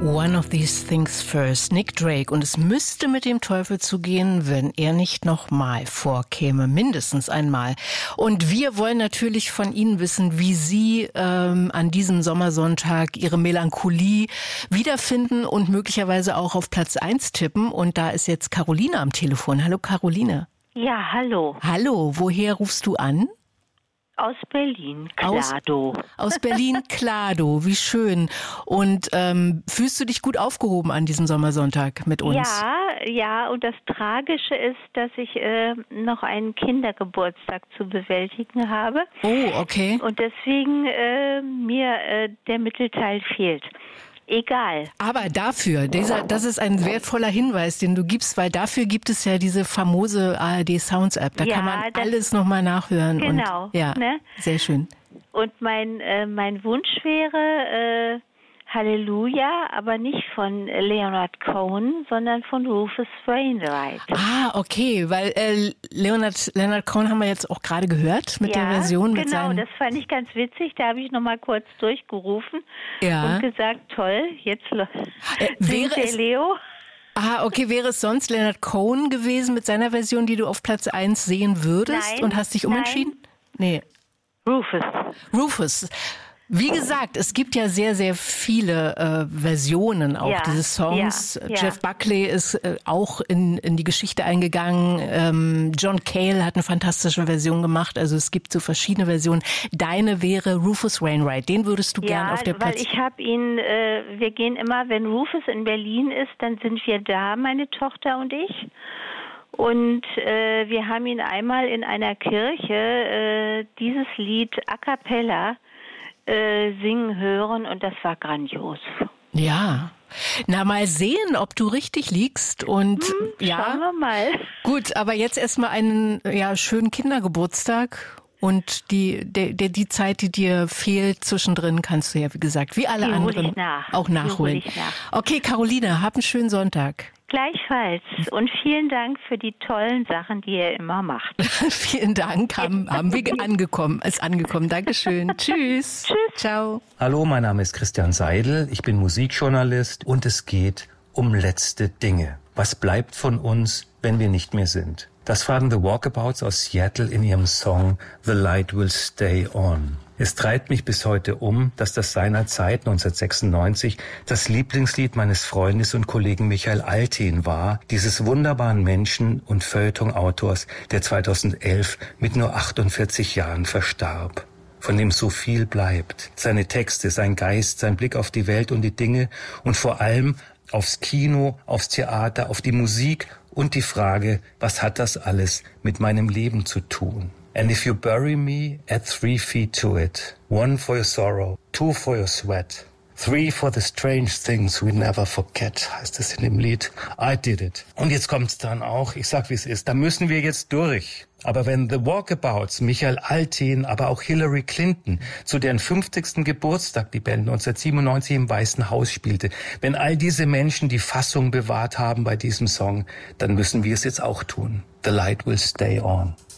One of these things first, Nick Drake. Und es müsste mit dem Teufel zugehen, wenn er nicht nochmal vorkäme, mindestens einmal. Und wir wollen natürlich von Ihnen wissen, wie Sie an diesem Sommersonntag Ihre Melancholie wiederfinden und möglicherweise auch auf Platz 1 tippen. Und da ist jetzt Caroline am Telefon. Hallo Caroline. Ja, hallo. Hallo, woher rufst du an? Aus Berlin, Klado. Aus Berlin, Klado, wie schön. Und fühlst du dich gut aufgehoben an diesem Sommersonntag mit uns? Ja, und das Tragische ist, dass ich noch einen Kindergeburtstag zu bewältigen habe. Oh, okay. Und deswegen mir der Mittelteil fehlt. Egal. Aber dafür, das ist ein wertvoller Hinweis, den du gibst, weil dafür gibt es ja diese famose ARD Sounds App. Da kann man alles nochmal nachhören. Genau. Und, ja, ne? Sehr schön. Und mein Wunsch wäre Halleluja, aber nicht von Leonard Cohen, sondern von Rufus Wainwright. Ah, okay, weil Leonard Cohen haben wir jetzt auch gerade gehört mit der Version. Genau, das fand ich ganz witzig. Da habe ich nochmal kurz durchgerufen und gesagt, toll, jetzt wäre der Leo. Ah, okay, wäre es sonst Leonard Cohen gewesen mit seiner Version, die du auf Platz 1 sehen würdest? Nein, und hast dich umentschieden? Nein. Nee. Rufus. Wie gesagt, es gibt ja sehr, sehr viele Versionen auch dieses Songs. Ja. Jeff Buckley ist auch in die Geschichte eingegangen. John Cale hat eine fantastische Version gemacht. Also es gibt so verschiedene Versionen. Deine wäre Rufus Wainwright. Den würdest du gern auf der Platz... Ja, weil ich habe ihn, wir gehen immer, wenn Rufus in Berlin ist, dann sind wir da, meine Tochter und ich. Und wir haben ihn einmal in einer Kirche dieses Lied a cappella singen hören und das war grandios. Ja, na mal sehen, ob du richtig liegst und schauen wir mal. Gut, aber jetzt erstmal einen schönen Kindergeburtstag und die Zeit, die dir fehlt zwischendrin, kannst du ja wie gesagt, wie alle anderen auch nachholen. Okay, Caroline, hab einen schönen Sonntag. Gleichfalls und vielen Dank für die tollen Sachen, die ihr immer macht. Vielen Dank, haben wir ist angekommen. Dankeschön. Tschüss. Tschüss. Ciao. Hallo, mein Name ist Christian Seidel, ich bin Musikjournalist und es geht um letzte Dinge. Was bleibt von uns, wenn wir nicht mehr sind? Das fragen The Walkabouts aus Seattle in ihrem Song The Light Will Stay On. Es treibt mich bis heute um, dass das seinerzeit 1996 das Lieblingslied meines Freundes und Kollegen Michael Alten war, dieses wunderbaren Menschen und Feuilleton-Autors, der 2011 mit nur 48 Jahren verstarb. Von dem so viel bleibt. Seine Texte, sein Geist, sein Blick auf die Welt und die Dinge und vor allem aufs Kino, aufs Theater, auf die Musik und die Frage, was hat das alles mit meinem Leben zu tun? And if you bury me, add 3 feet to it. 1 for your sorrow, 2 for your sweat. 3 for the strange things we never forget, heißt es in dem Lied. I did it. Und jetzt kommt's dann auch, ich sag wie es ist, da müssen wir jetzt durch. Aber wenn The Walkabouts, Michael Alten, aber auch Hillary Clinton zu deren 50. Geburtstag die Band 1997 im Weißen Haus spielte, wenn all diese Menschen die Fassung bewahrt haben bei diesem Song, dann müssen wir es jetzt auch tun. The light will stay on.